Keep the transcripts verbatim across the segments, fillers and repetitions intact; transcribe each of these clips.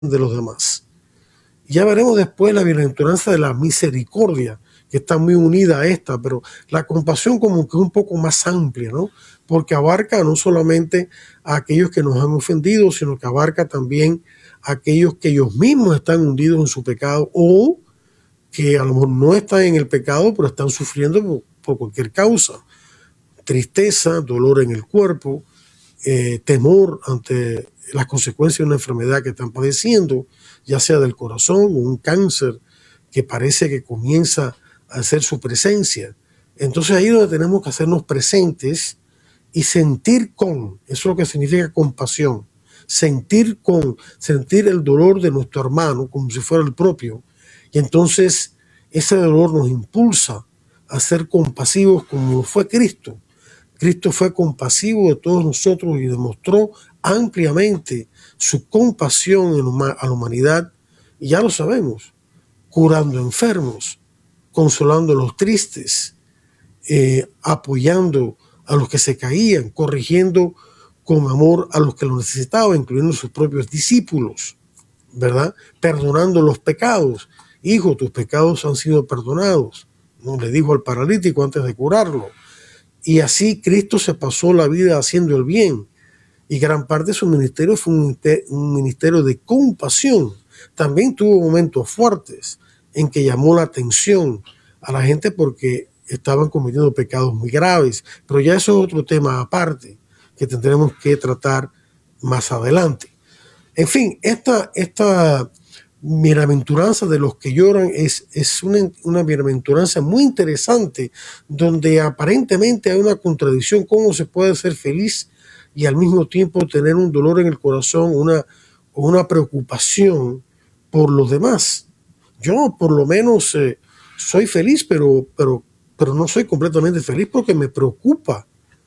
de los demás. Ya veremos después la bienaventuranza de la misericordia, que está muy unida a esta, pero la compasión como que es un poco más amplia, ¿no? Porque abarca no solamente a aquellos que nos han ofendido, sino que abarca también a aquellos que ellos mismos están hundidos en su pecado o que a lo mejor no están en el pecado, pero están sufriendo por, por cualquier causa. Tristeza, dolor en el cuerpo, eh, temor ante las consecuencias de una enfermedad que están padeciendo, ya sea del corazón o un cáncer que parece que comienza a hacer su presencia. Entonces ahí es donde tenemos que hacernos presentes y sentir con, eso es lo que significa compasión, sentir con, sentir el dolor de nuestro hermano como si fuera el propio. Y entonces ese dolor nos impulsa a ser compasivos como fue Cristo. Cristo fue compasivo de todos nosotros y demostró ampliamente su compasión a la humanidad. Y ya lo sabemos, curando enfermos, consolando a los tristes, eh, apoyando a los que se caían, corrigiendo con amor a los que lo necesitaban, incluyendo sus propios discípulos, ¿verdad? Perdonando los pecados. Hijo, tus pecados han sido perdonados, ¿no? Le dijo al paralítico antes de curarlo. Y así Cristo se pasó la vida haciendo el bien. Y gran parte de su ministerio fue un ministerio de compasión. También tuvo momentos fuertes en que llamó la atención a la gente porque estaban cometiendo pecados muy graves. Pero ya eso es otro tema aparte que tendremos que tratar más adelante. En fin, esta, esta bienaventuranza de los que lloran es, es una, una bienaventuranza muy interesante, donde aparentemente hay una contradicción. ¿Cómo se puede ser feliz y al mismo tiempo tener un dolor en el corazón, una, una preocupación por los demás? Yo por lo menos eh, soy feliz, pero, pero, pero no soy completamente feliz porque me preocupa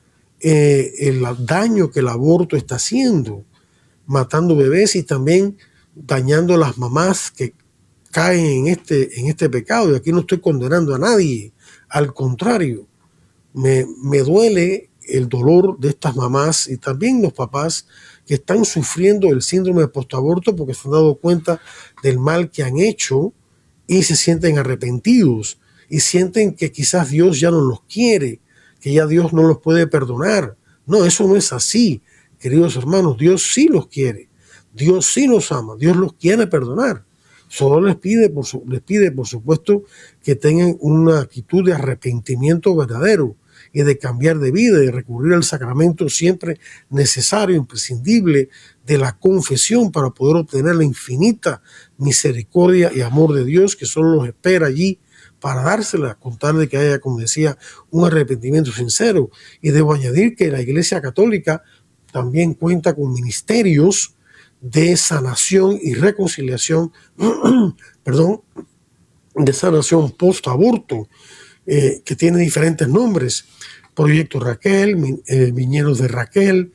eh, el daño que el aborto está haciendo, matando bebés y también dañando a las mamás que caen en este, en este pecado. Y aquí no estoy condenando a nadie, al contrario, me, me duele el dolor de estas mamás y también los papás que están sufriendo el síndrome de postaborto porque se han dado cuenta del mal que han hecho y se sienten arrepentidos y sienten que quizás Dios ya no los quiere, que ya Dios no los puede perdonar. No, eso no es así, queridos hermanos. Dios sí los quiere, Dios sí los ama, Dios los quiere perdonar. Solo les pide, por su, les pide, por supuesto, que tengan una actitud de arrepentimiento verdadero y de cambiar de vida y recurrir al sacramento siempre necesario, imprescindible, de la confesión para poder obtener la infinita misericordia y amor de Dios que solo los espera allí para dársela, con tal de que haya, como decía, un arrepentimiento sincero. Y debo añadir que la Iglesia Católica también cuenta con ministerios de sanación y reconciliación, perdón, de sanación post-aborto, eh, que tiene diferentes nombres: Proyecto Raquel, eh, Viñedos de Raquel,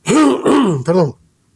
perdón,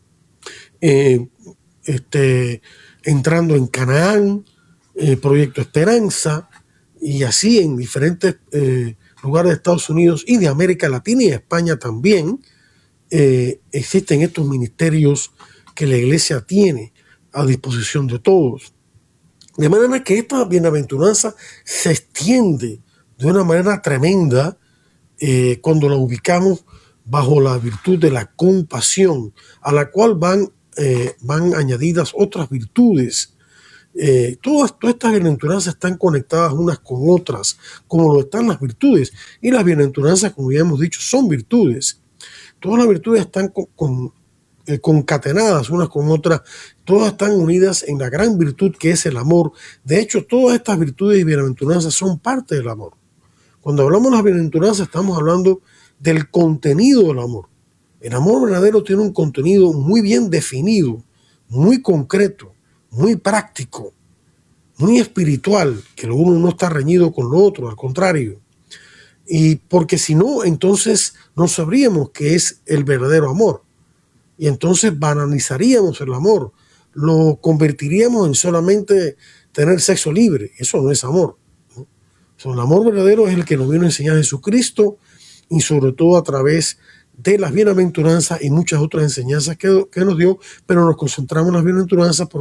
eh, este, Entrando en Canaán, eh, Proyecto Esperanza, y así en diferentes eh, lugares de Estados Unidos y de América Latina y España también eh, existen estos ministerios que la Iglesia tiene a disposición de todos. De manera que esta bienaventuranza se extiende de una manera tremenda eh, cuando la ubicamos bajo la virtud de la compasión, a la cual van, eh, van añadidas otras virtudes. Eh, todas, todas estas bienaventuranzas están conectadas unas con otras, como lo están las virtudes. Y las bienaventuranzas, como ya hemos dicho, son virtudes. Todas las virtudes están con, con, eh, concatenadas unas con otras, todas están unidas en la gran virtud que es el amor. De hecho, todas estas virtudes y bienaventuranzas son parte del amor. Cuando hablamos de las bienaventuranzas, estamos hablando del contenido del amor. El amor verdadero tiene un contenido muy bien definido, muy concreto, muy práctico, muy espiritual, que lo uno no está reñido con lo otro, al contrario. Y porque si no, entonces no sabríamos qué es el verdadero amor. Y entonces banalizaríamos el amor, lo convertiríamos en solamente tener sexo libre. Eso no es amor, ¿no? O sea, el amor verdadero es el que nos vino a enseñar Jesucristo, y sobre todo a través de las bienaventuranzas y muchas otras enseñanzas que, que nos dio, pero nos concentramos en las bienaventuranzas